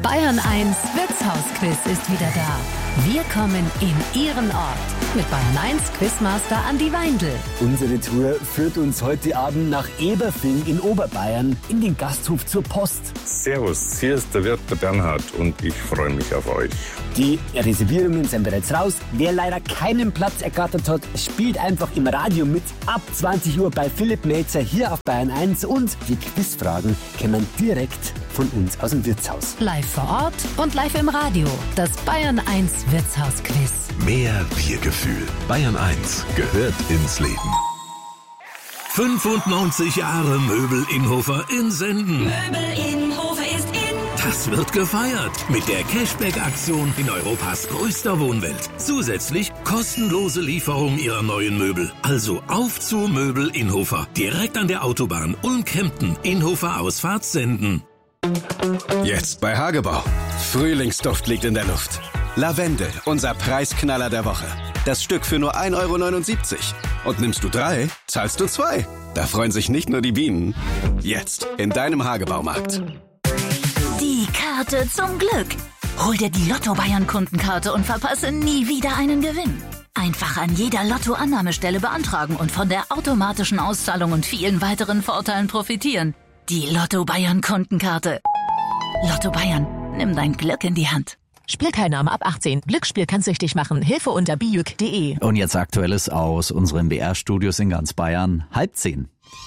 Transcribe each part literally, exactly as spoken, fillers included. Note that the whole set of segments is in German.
Bayern eins Wirtshausquiz ist wieder da. Wir kommen in Ihren Ort mit Bayern eins Quizmaster Andi Weindl. Unsere Tour führt uns heute Abend nach Eberfing in Oberbayern in den Gasthof zur Post. Servus, hier ist der Wirt der Bernhard und ich freue mich auf euch. Die Reservierungen sind bereits raus. Wer leider keinen Platz ergattert hat, spielt einfach im Radio mit. Ab zwanzig Uhr bei Philipp Melzer hier auf Bayern eins und die Quizfragen kommen direkt von uns aus dem Wirtshaus. Live vor Ort und live im Radio. Das Bayern eins Wirtshausquiz. Mehr Wir-Gefühl. Bayern eins gehört ins Leben. fünfundneunzig Jahre Möbel Innhofer in Senden. Möbel Innhofer ist in. Das wird gefeiert mit der Cashback-Aktion in Europas größter Wohnwelt. Zusätzlich kostenlose Lieferung Ihrer neuen Möbel. Also auf zu Möbel Innhofer. Direkt an der Autobahn Ulm-Kempten. Innhofer Ausfahrt Senden. Jetzt bei Hagebau. Frühlingsduft liegt in der Luft. Lavendel, unser Preisknaller der Woche. Das Stück für nur ein Euro neunundsiebzig. Und nimmst du drei, zahlst du zwei. Da freuen sich nicht nur die Bienen. Jetzt in deinem Hagebaumarkt. Die Karte zum Glück. Hol dir die Lotto-Bayern-Kundenkarte und verpasse nie wieder einen Gewinn. Einfach an jeder Lotto-Annahmestelle beantragen und von der automatischen Auszahlung und vielen weiteren Vorteilen profitieren. Die Lotto-Bayern-Kundenkarte. Lotto Bayern, nimm dein Glück in die Hand. Spielteilnahme ab achtzehn. Glücksspiel kann süchtig machen. Hilfe unter bijuk punkt de. Und jetzt Aktuelles aus unseren B R-Studios in ganz Bayern. Halb zehn.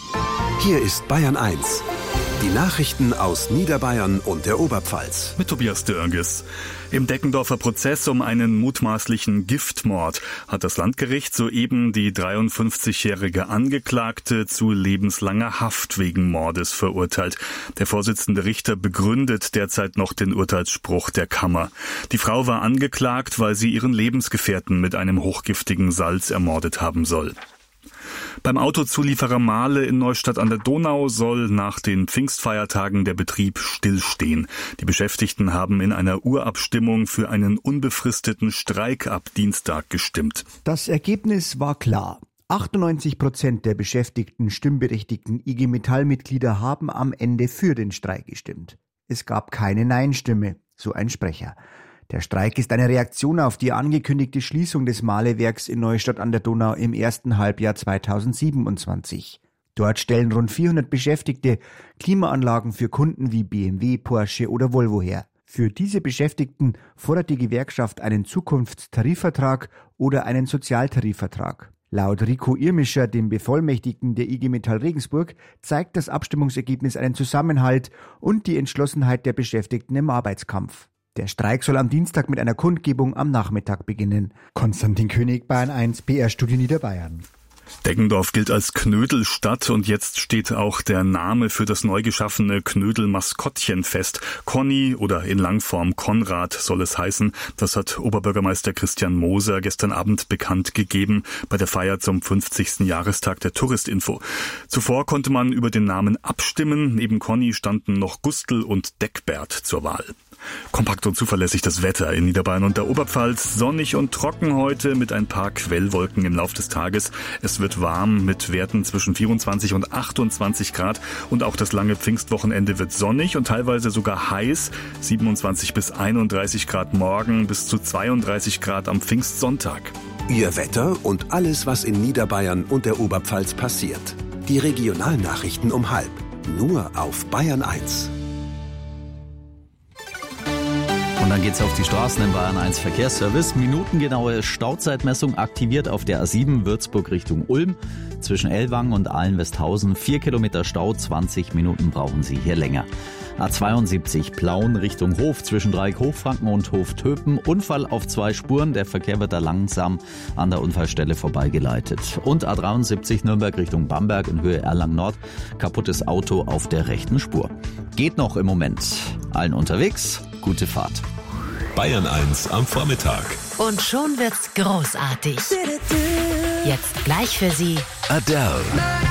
Hier ist Bayern eins. Die Nachrichten aus Niederbayern und der Oberpfalz. Mit Tobias Dörges. Im Deckendorfer Prozess um einen mutmaßlichen Giftmord hat das Landgericht soeben die dreiundfünfzigjährige Angeklagte zu lebenslanger Haft wegen Mordes verurteilt. Der Vorsitzende Richter begründet derzeit noch den Urteilsspruch der Kammer. Die Frau war angeklagt, weil sie ihren Lebensgefährten mit einem hochgiftigen Salz ermordet haben soll. Beim Autozulieferer Mahle in Neustadt an der Donau soll nach den Pfingstfeiertagen der Betrieb stillstehen. Die Beschäftigten haben in einer Urabstimmung für einen unbefristeten Streik ab Dienstag gestimmt. Das Ergebnis war klar. achtundneunzig Prozent der beschäftigten stimmberechtigten I G Metall-Mitglieder haben am Ende für den Streik gestimmt. Es gab keine Nein-Stimme, so ein Sprecher. Der Streik ist eine Reaktion auf die angekündigte Schließung des Mahlewerks in Neustadt an der Donau im ersten Halbjahr zweitausendsiebenundzwanzig. Dort stellen rund vierhundert Beschäftigte Klimaanlagen für Kunden wie B M W, Porsche oder Volvo her. Für diese Beschäftigten fordert die Gewerkschaft einen Zukunftstarifvertrag oder einen Sozialtarifvertrag. Laut Rico Irmischer, dem Bevollmächtigten der I G Metall Regensburg, zeigt das Abstimmungsergebnis einen Zusammenhalt und die Entschlossenheit der Beschäftigten im Arbeitskampf. Der Streik soll am Dienstag mit einer Kundgebung am Nachmittag beginnen. Konstantin König, Bayern eins, B R-Studio Niederbayern. Deggendorf gilt als Knödelstadt und jetzt steht auch der Name für das neu geschaffene Knödel-Maskottchen fest. Conny oder in Langform Konrad soll es heißen. Das hat Oberbürgermeister Christian Moser gestern Abend bekannt gegeben bei der Feier zum fünfzigsten Jahrestag der Touristinfo. Zuvor konnte man über den Namen abstimmen. Neben Conny standen noch Gustl und Deckbert zur Wahl. Kompakt und zuverlässig das Wetter in Niederbayern und der Oberpfalz. Sonnig und trocken heute mit ein paar Quellwolken im Lauf des Tages. Es wird warm mit Werten zwischen vierundzwanzig und achtundzwanzig Grad. Und auch das lange Pfingstwochenende wird sonnig und teilweise sogar heiß. siebenundzwanzig bis einunddreißig Grad morgen, bis zu zweiunddreißig Grad am Pfingstsonntag. Ihr Wetter und alles, was in Niederbayern und der Oberpfalz passiert. Die Regionalnachrichten um halb. Nur auf Bayern eins. Und dann geht's auf die Straßen im Bayern eins Verkehrsservice. Minutengenaue Stauzeitmessung aktiviert auf der A sieben Würzburg Richtung Ulm. Zwischen Ellwangen und Ahlen-Westhausen vier Kilometer Stau, zwanzig Minuten brauchen Sie hier länger. A zweiundsiebzig Plauen Richtung Hof zwischen Dreieck Hochfranken und Hof Töpen. Unfall auf zwei Spuren. Der Verkehr wird da langsam an der Unfallstelle vorbeigeleitet. Und A dreiundsiebzig Nürnberg Richtung Bamberg in Höhe Erlangen Nord. Kaputtes Auto auf der rechten Spur. Geht noch im Moment. Allen unterwegs. Gute Fahrt. Bayern eins am Vormittag. Und schon wird's großartig. Jetzt gleich für Sie Adele.